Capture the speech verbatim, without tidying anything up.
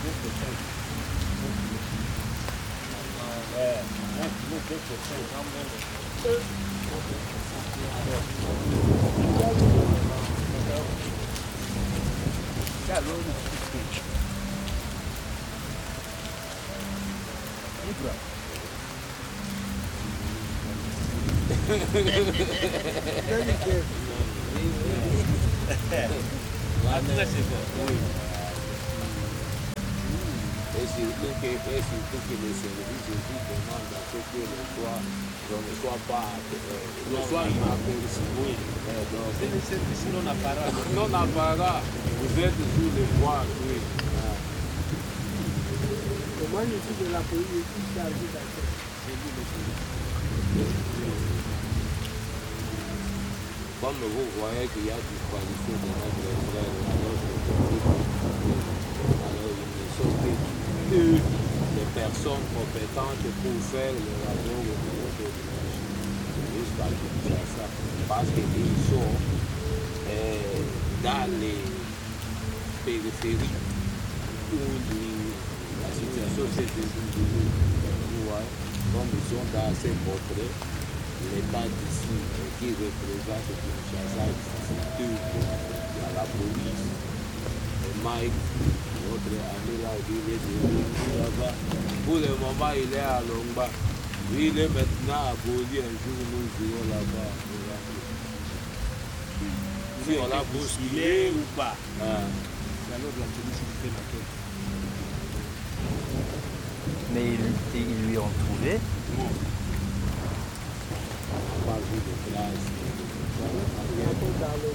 Et surtout que, et surtout que les services aussi demandent à ce que le soir, on ne soit pas, euh, le soir inaperçu. Oui. Euh, donc, C'est le service non apparent. non apparent, vous êtes sur les voies, oui. Ah. Moi, je suis de la police, je suis chargé d'affaires. Comme vous voyez qu'il y a disparition de notre frère, alors, alors ils ne sont que une des personnes compétentes pour faire le rapport au niveau de l'État jusqu'à Kinshasa, parce qu'ils sont euh, dans les périphéries où la situation s'est déroulée. Comme ils sont dans ces portraits, l'État d'ici qui représente Kinshasa, il y a la police, et Mike, notre ami là, il est devenu là-bas. Pour le moment, il est à Lomba. Lui, il est maintenant à Boli. Un jour, nous irons là-bas. Si on l'a bousculé ou pas. Ah. C'est alors la police qui fait la tête. Mais ils, ils lui ont trouvé. Non. Pas vu de place.